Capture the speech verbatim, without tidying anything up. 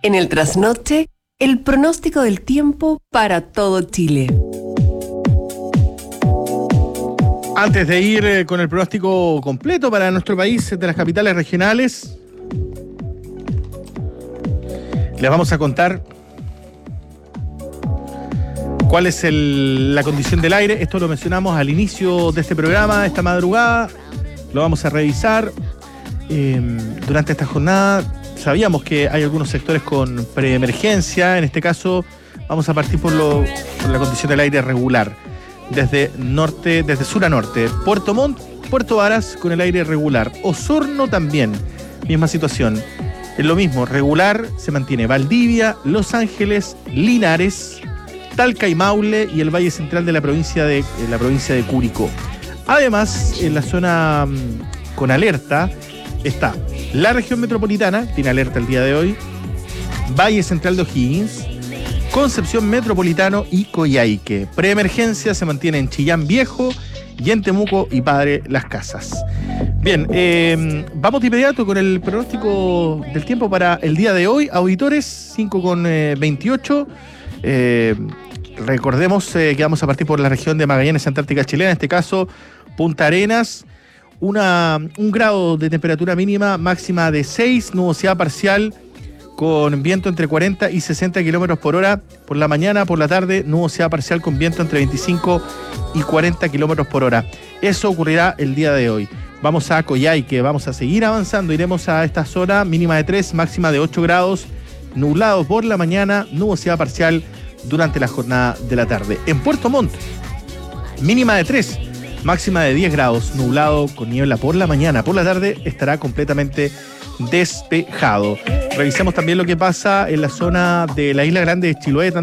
En el trasnoche, el pronóstico del tiempo para todo Chile. Antes de ir eh, con el pronóstico completo para nuestro país de las capitales regionales, les vamos a contar cuál es el, la condición del aire. Esto lo mencionamos al inicio de este programa, esta madrugada. Lo vamos a revisar. Eh, durante esta jornada sabíamos que hay algunos sectores con preemergencia. En este caso vamos a partir por, lo, por la condición del aire regular. Desde norte, desde sur a norte. Puerto Montt, Puerto Varas con el aire regular. Osorno también, misma situación. Es lo mismo, regular se mantiene Valdivia, Los Ángeles, Linares, Talca y Maule y el Valle Central de la provincia de, la provincia de Curicó. Además, en la zona mmm, con alerta está la región metropolitana, tiene alerta el día de hoy, Valle Central de O'Higgins, Concepción Metropolitano y Coyhaique. Preemergencia se mantiene en Chillán Viejo y en Temuco y Padre Las Casas. Bien, eh, vamos de inmediato con el pronóstico del tiempo para el día de hoy. Auditores, cinco con veintiocho. Eh, recordemos eh, que vamos a partir por la región de Magallanes, Antártica Chilena, en este caso Punta Arenas. Una, un grado de temperatura mínima, máxima de seis, nubosidad parcial, con viento entre cuarenta y sesenta kilómetros por hora por la mañana, por la tarde, nubosidad parcial con viento entre veinticinco y cuarenta kilómetros por hora. Eso ocurrirá el día de hoy. Vamos a Coyhaique, vamos a seguir avanzando, iremos a esta zona, mínima de tres, máxima de ocho grados, nublado por la mañana, nubosidad parcial durante la jornada de la tarde. En Puerto Montt, mínima de tres, máxima de diez grados, nublado con niebla por la mañana, por la tarde estará completamente despejado. Revisemos también lo que pasa en la zona de la Isla Grande de Chiloé,